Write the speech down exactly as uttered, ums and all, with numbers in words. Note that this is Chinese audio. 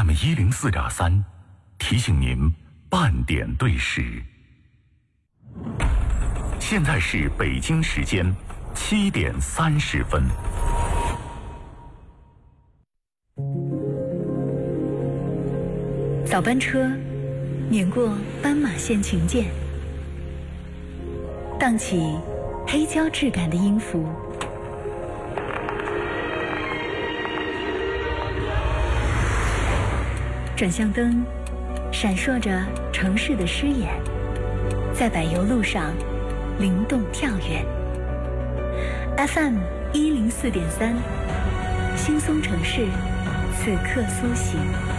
M 一零四点三，提醒您半点对时。现在是北京时间七点三十分。 早班车碾过斑马线琴键，荡起黑胶质感的音符。转向灯闪烁着城市的诗眼，在柏油路上灵动跳跃。F M 一零四点三，轻松城市，此刻苏醒。